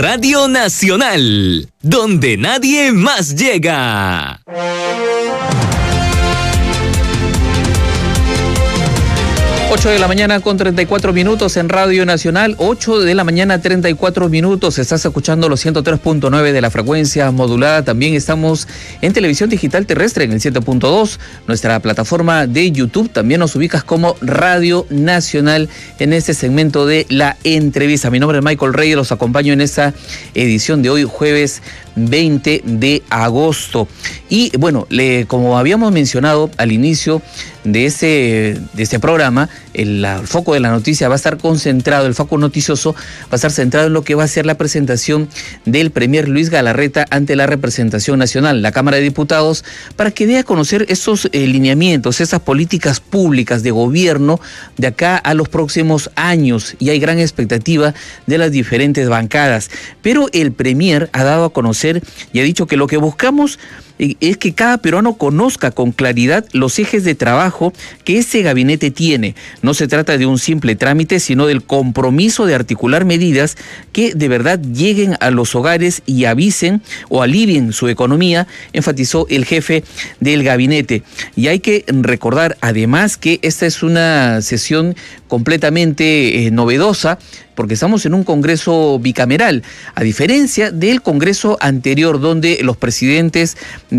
Radio Nacional, donde nadie más llega. 8 de la mañana con 34 minutos en Radio Nacional, 8 de la mañana 34 minutos, estás escuchando los 103.9 de la frecuencia modulada, también estamos en televisión digital terrestre en el 7.2, nuestra plataforma de YouTube, también nos ubicas como Radio Nacional en este segmento de la entrevista. Mi nombre es Michael Reyes, los acompaño en esta edición de hoy, jueves 20 de agosto. Y bueno, como habíamos mencionado al inicio de este programa, el foco de la noticia va a estar concentrado, el foco noticioso va a estar centrado en lo que va a ser la presentación del Premier Luis Galarreta ante la representación nacional, la Cámara de Diputados, para que dé a conocer esos lineamientos, esas políticas públicas de gobierno de acá a los próximos años, y hay gran expectativa de las diferentes bancadas. Pero el Premier ha dado a conocer y ha dicho que lo que buscamos es que cada peruano conozca con claridad los ejes de trabajo que ese gabinete tiene. No se trata de un simple trámite, sino del compromiso de articular medidas que de verdad lleguen a los hogares y avisen o alivien su economía, enfatizó el jefe del gabinete. Y hay que recordar además que esta es una sesión completamente novedosa, porque estamos en un Congreso bicameral, a diferencia del Congreso anterior, donde los presidentes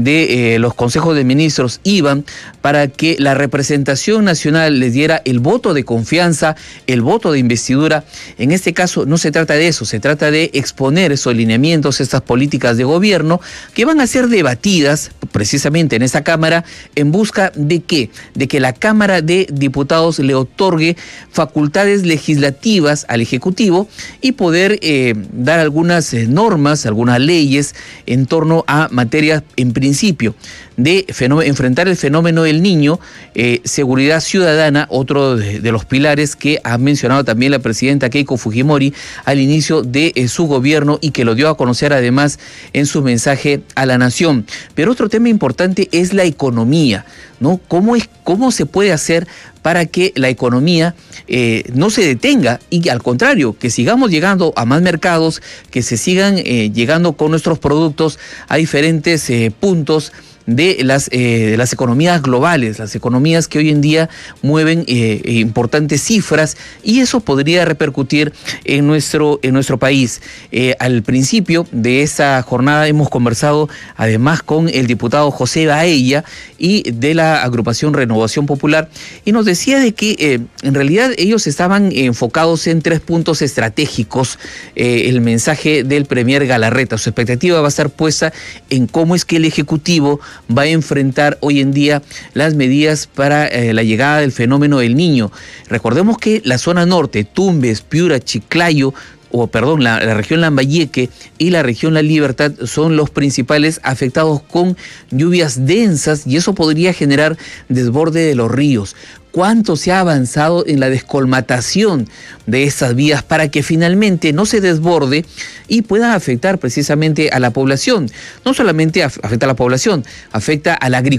de los consejos de ministros iban para que la representación nacional les diera el voto de confianza, el voto de investidura. En este caso no se trata de eso, se trata de exponer esos lineamientos, estas políticas de gobierno que van a ser debatidas precisamente en esa Cámara. ¿En busca de qué? De que la Cámara de Diputados le otorgue facultades legislativas al Ejecutivo y poder dar algunas normas, algunas leyes en torno a materias, en principio, de enfrentar el fenómeno del Niño, seguridad ciudadana, otro de los pilares que ha mencionado también la presidenta Keiko Fujimori al inicio de su gobierno y que lo dio a conocer además en su mensaje a la nación. Pero otro tema importante es la economía, ¿no? ¿Cómo se puede hacer para que la economía no se detenga y al contrario, que sigamos llegando a más mercados, que se sigan llegando con nuestros productos a diferentes puntos de las economías globales, las economías que hoy en día mueven importantes cifras, y eso podría repercutir en nuestro país. Al principio de esta jornada hemos conversado además con el diputado José Baella y de la agrupación Renovación Popular, y nos decía de que en realidad ellos estaban enfocados en 3 puntos estratégicos. El mensaje del Premier Galarreta, su expectativa va a estar puesta en cómo es que el Ejecutivo va a enfrentar hoy en día las medidas para la llegada del fenómeno del Niño. Recordemos que la zona norte, Tumbes, Piura, Chiclayo, la región Lambayeque y la región La Libertad son los principales afectados con lluvias densas, y eso podría generar desborde de los ríos. ¿Cuánto se ha avanzado en la descolmatación de estas vías para que finalmente no se desborde y pueda afectar precisamente a la población? No solamente afecta a la población, afecta a la agricultura.